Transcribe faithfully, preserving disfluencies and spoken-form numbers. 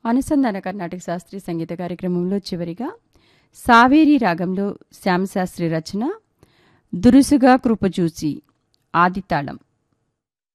అనుసంధాన కర్ణాటక శాస్త్రీయ సంగీత కార్యక్రమంలో చివరిగా సావేరి రాగంలో శ్యామశాస్త్రి రచన దురుసుగా కృపచూచి ఆదితాళం.